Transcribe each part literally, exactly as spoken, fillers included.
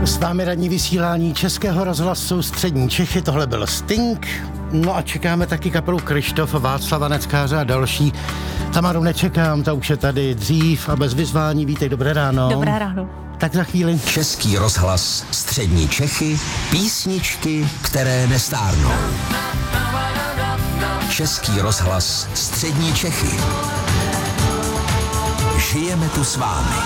S vámi radní vysílání Českého rozhlasu Střední Čechy, tohle byl Sting. No a čekáme taky kapelu Kryštof, Václava Neckáře a další. Tamaru nečekám, ta už je tady dřív a bez vyzvání. Vítej, dobré ráno. Dobré ráno. Tak za chvíli. Český rozhlas Střední Čechy, písničky, které nestárnou. Český rozhlas Střední Čechy. Žijeme tu s vámi.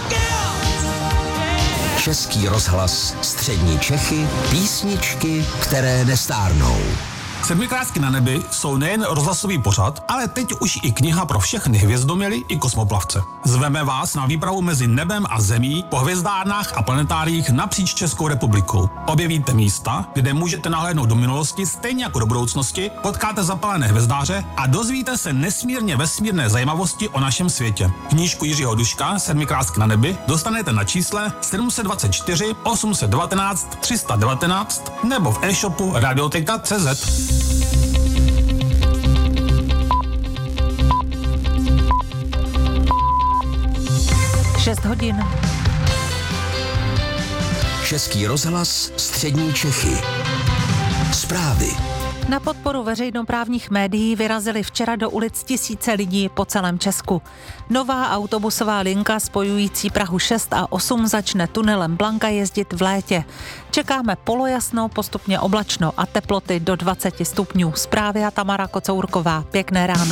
Český rozhlas Střední Čechy, písničky, které nestárnou. Sedmikrásky na nebi jsou nejen rozhlasový pořad, ale teď už i kniha pro všechny hvězdoměly i kosmoplavce. Zveme vás na výpravu mezi nebem a zemí po hvězdárnách a planetáriích napříč Českou republikou. Objevíte místa, kde můžete nahlédnout do minulosti stejně jako do budoucnosti, potkáte zapalené hvězdáře a dozvíte se nesmírně vesmírné zajímavosti o našem světě. Knížku Jiřího Duška Sedmikrásky na nebi dostanete na čísle sedm set dvacet čtyři osm set devatenáct tři sta devatenáct nebo v e-shopu radioteka tečka cé zet. šest hodin. Český rozhlas Střední Čechy. Zprávy. Na podporu veřejnoprávních médií vyrazili včera do ulic tisíce lidí po celém Česku. Nová autobusová linka spojující Prahu šest a osm začne tunelem Blanka jezdit v létě. Čekáme polojasno, postupně oblačno a teploty do dvacet stupňů. Zprávy a Tamara Kocourková. Pěkné ráno.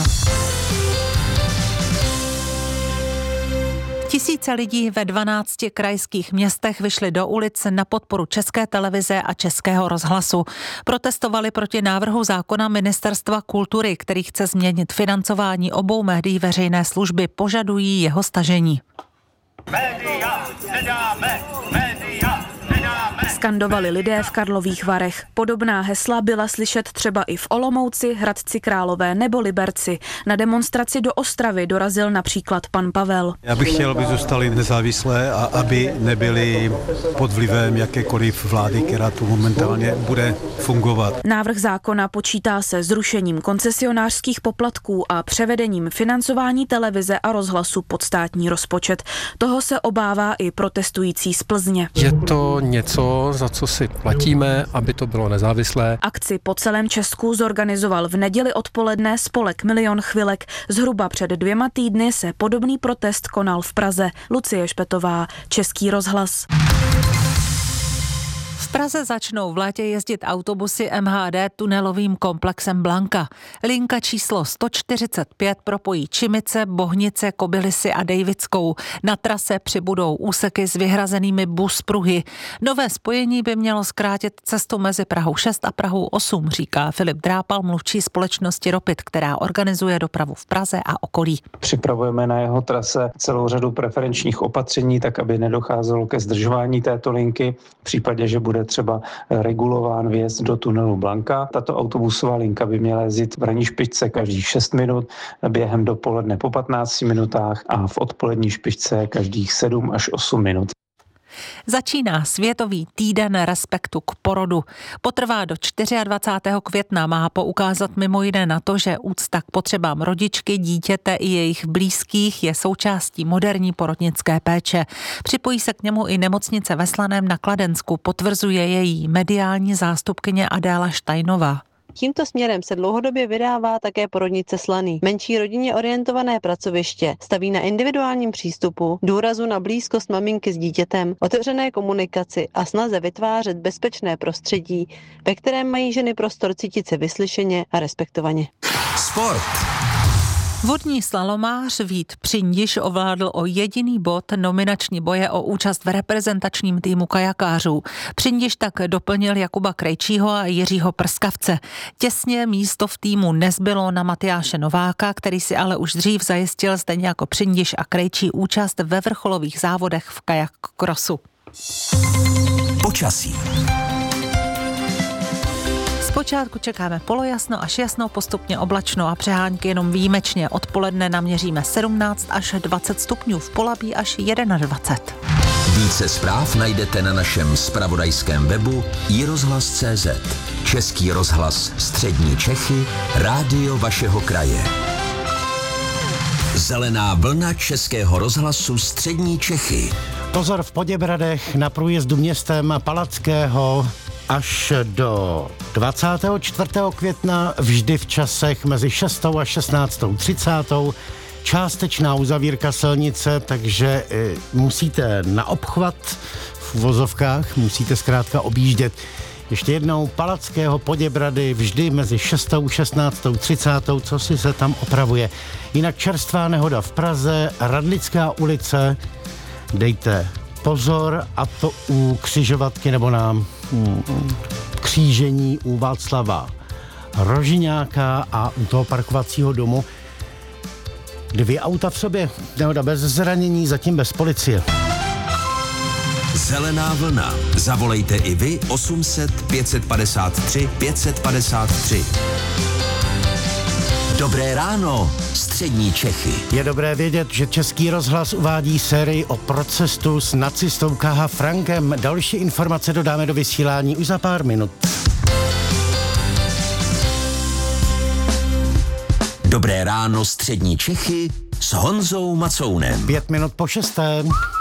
Tisíce lidí ve dvanácti krajských městech vyšli do ulic na podporu České televize a Českého rozhlasu. Protestovali proti návrhu zákona Ministerstva kultury, který chce změnit financování obou médií veřejné služby. Požadují jeho stažení. Média nedáme, média nedáme. Skandovali lidé v Karlových Varech. Podobná hesla byla slyšet třeba i v Olomouci, Hradci Králové nebo Liberci. Na demonstraci do Ostravy dorazil například pan Pavel. Já bych chtěl, aby zůstali nezávislé a aby nebyli pod vlivem jakékoliv vlády, která tu momentálně bude fungovat. Návrh zákona počítá se zrušením koncesionářských poplatků a převedením financování televize a rozhlasu pod státní rozpočet. Toho se obává i protestující z Plzně. Je to něco, za co si platíme, aby to bylo nezávislé. Akci po celém Česku zorganizoval v neděli odpoledne spolek Milion chvilek. Zhruba před dvěma týdny se podobný protest konal v Praze. Lucie Špetová, Český rozhlas. V Praze začnou v létě jezdit autobusy M H D tunelovým komplexem Blanka. Linka číslo sto čtyřicet pět propojí Čimice, Bohnice, Kobylisy a Dejvickou. Na trase přibudou úseky s vyhrazenými buspruhy. Nové spojení by mělo zkrátit cestu mezi Prahou šest a Prahou osm, říká Filip Drápal, mluvčí společnosti Ropit, která organizuje dopravu v Praze a okolí. Připravujeme na jeho trase celou řadu preferenčních opatření, tak aby nedocházelo ke zdržování této linky. V případě, že bude třeba regulován vjezd do tunelu Blanka. Tato autobusová linka by měla jezdit v ranní špičce každých šest minut, během dopoledne po patnácti minutách a v odpolední špičce každých sedm až osm minut. Začíná Světový týden respektu k porodu. Potrvá do dvacátého čtvrtého května, má poukázat mimo jiné na to, že úcta k potřebám rodičky, dítěte i jejich blízkých je součástí moderní porodnické péče. Připojí se k němu i nemocnice ve Slaném na Kladensku, potvrzuje její mediální zástupkyně Adéla Štajnová. Tímto směrem se dlouhodobě vydává také porodnice Slaný. Menší rodině orientované pracoviště staví na individuálním přístupu, důrazu na blízkost maminky s dítětem, otevřené komunikaci a snaze vytvářet bezpečné prostředí, ve kterém mají ženy prostor cítit se vyslyšeně a respektovaně. Sport. Vodní slalomář Vít Přindiš ovládl o jediný bod nominační boje o účast v reprezentačním týmu kajakářů. Přindiš tak doplnil Jakuba Krejčího a Jiřího Prskavce. Těsně místo v týmu nezbylo na Matyáše Nováka, který si ale už dřív zajistil stejně jako Přindiš a Krejčí účast ve vrcholových závodech v kajak krosu. Počasí. Zpočátku čekáme polojasno až jasno, postupně oblačno a přehánky jenom výjimečně. Odpoledne naměříme sedmnáct až dvacet stupňů, v Polabí až dvacet jedna. Více zpráv najdete na našem zpravodajském webu i rozhlas tečka cé zet. Český rozhlas Střední Čechy, rádio vašeho kraje. Zelená vlna Českého rozhlasu Střední Čechy. Pozor v Poděbradech na průjezdu městem Palackého až do dvacátého čtvrtého května vždy v časech mezi šestou a šestnáctou třicátou částečná uzavírka silnice, takže e, musíte na obchvat v uvozovkách, musíte zkrátka objíždět. Ještě jednou Palackého, Poděbrady vždy mezi šestou, šestnáctou třicátou, co si se tam opravuje. Jinak čerstvá nehoda v Praze, Radlická ulice, dejte pozor, a to u křižovatky nebo na mm, křížení u Václava Rožiňáka a u toho parkovacího domu. Dvě auta v sobě, nehoda bez zranění, zatím bez policie. Zelená vlna. Zavolejte i vy osm set pět set padesát tři pět set padesát tři. Dobré ráno, střední Čechy. Je dobré vědět, že Český rozhlas uvádí sérii o procesu s nacistou K H Frankem. Další informace dodáme do vysílání už za pár minut. Dobré ráno, střední Čechy s Honzou Macounem. Pět minut po šesté.